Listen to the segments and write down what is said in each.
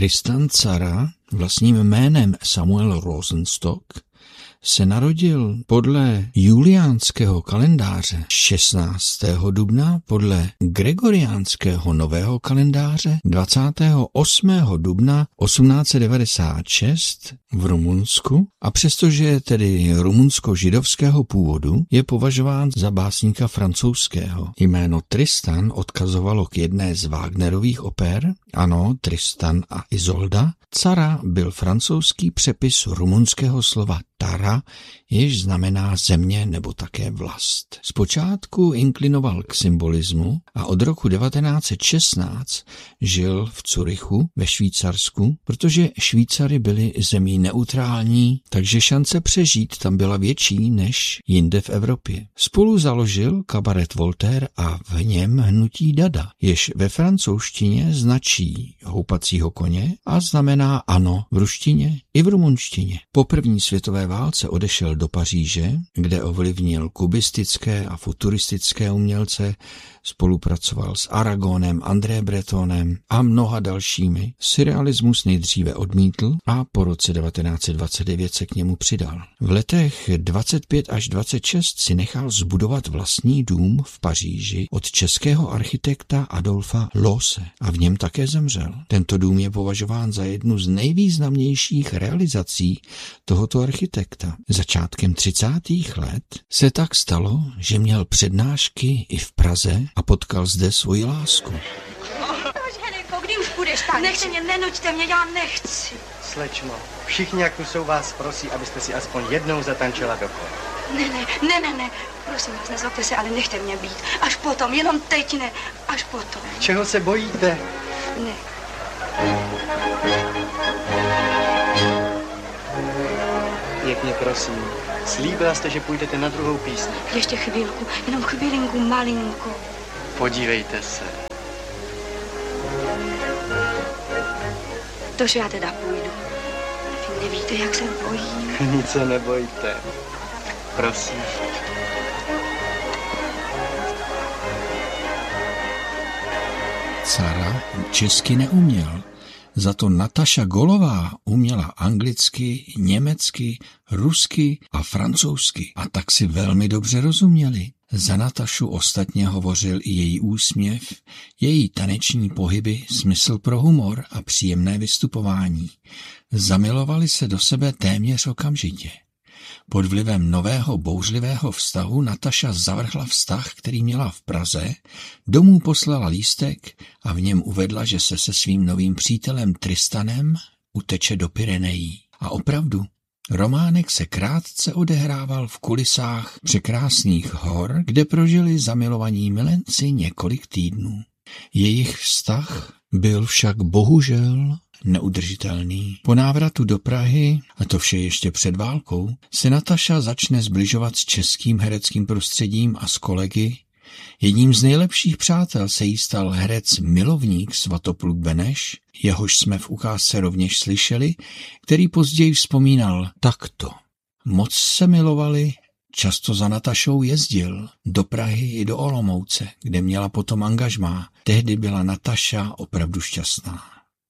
Tristan Tzara, vlastním jménem Samuel Rosenstock, se narodil podle juliánského kalendáře 16. dubna, podle gregoriánského nového kalendáře 28. dubna 1896 v Rumunsku a přestože je tedy rumunsko-židovského původu, je považován za básníka francouzského. Jméno Tristan odkazovalo k jedné z Wagnerových oper, ano, Tristan a Isolda. Tzara byl francouzský přepis rumunského slova Tara, jež znamená země nebo také vlast. Zpočátku inklinoval k symbolismu a od roku 1916 žil v Curychu ve Švýcarsku, protože Švýcary byli zemí neutrální, takže šance přežít tam byla větší než jinde v Evropě. Spolu založil kabaret Voltaire a v něm hnutí Dada, jež ve francouzštině značí houpacího koně a znamená ano v ruštině i v rumunštině. Po první světové válce odešel do Paříže, kde ovlivnil kubistické a futuristické umělce, spolupracoval s Aragonem, André Bretonem a mnoha dalšími. Surrealismus nejdříve odmítl a po roce 1929 se k němu přidal. V letech 25 až 26 si nechal zbudovat vlastní dům v Paříži od českého architekta Adolfa Loose a v něm také zemřel. Tento dům je považován za jednu z nejvýznamnějších realizací tohoto architekta. Začátkem 30. let se tak stalo, že měl přednášky i v Praze a potkal zde svoji lásku. Helenko, kdy už půjdeš tančit? Nechte mě, nenuďte mě, já nechci. Slečno, všichni, jak tu jsou, vás prosí, abyste si aspoň jednou zatančila dokola. Ne, prosím vás, nezlobte se, ale nechte mě být. Až potom, jenom teď ne, až potom. Čeho se bojíte? Ne. Pěkně prosím, slíbila jste, že půjdete na druhou písni. Ještě chvilku, jenom chvilinku, malinko. Podívejte se. Tož já teda půjdu. Vy nevíte, jak se bojím. Nic se nebojte. Prosím. Tzara česky neuměl. Za to Nataša Golová uměla anglicky, německy, rusky a francouzsky a tak si velmi dobře rozuměli. Za Natašu ostatně hovořil i její úsměv, její taneční pohyby, smysl pro humor a příjemné vystupování. Zamilovali se do sebe téměř okamžitě. Pod vlivem nového bouřlivého vztahu Nataša zavrhla vztah, který měla v Praze, domů poslala lístek a v něm uvedla, že se svým novým přítelem Tristanem uteče do Pyrenejí. A opravdu, románek se krátce odehrával v kulisách překrásných hor, kde prožili zamilovaní milenci několik týdnů. Jejich vztah byl však bohužel neudržitelný. Po návratu do Prahy, a to vše ještě před válkou, se Nataša začne zbližovat s českým hereckým prostředím a s kolegy. Jedním z nejlepších přátel se jí stal herec milovník Svatopluk Beneš, jehož jsme v ukázce rovněž slyšeli, který později vzpomínal takto. Moc se milovali, často za Natašou jezdil do Prahy i do Olomouce, kde měla potom angažmá. Tehdy byla Nataša opravdu šťastná.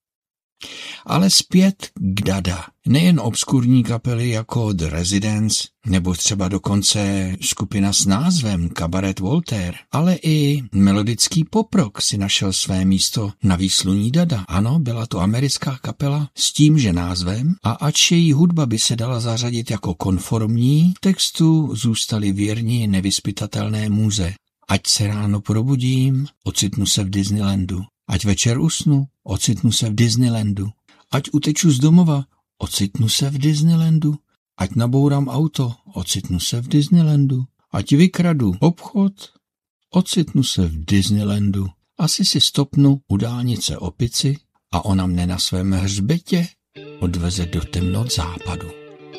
Ale zpět k Dada. Nejen obskurní kapely jako The Residents, nebo třeba dokonce skupina s názvem Kabaret Voltaire, ale i melodický poprock si našel své místo na výsluní Dada. Ano, byla to americká kapela s tímže názvem a ač její hudba by se dala zařadit jako konformní, v textu zůstali věrni nevyzpytatelné můze. Ať se ráno probudím, ocitnu se v Disneylandu. Ať večer usnu, ocitnu se v Disneylandu. Ať uteču z domova, ocitnu se v Disneylandu. Ať nabourám auto, ocitnu se v Disneylandu. Ať vykradu obchod, ocitnu se v Disneylandu. Asi si stopnu u dálnice opici a ona mne na svém hřbetě odveze do temnot západu.